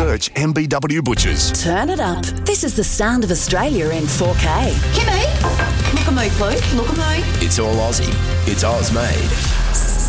Search MBW Butchers. Turn it up. This is the sound of Australia in 4K. Kimmy, look at me, please. Look at me. It's all Aussie. It's Oz made.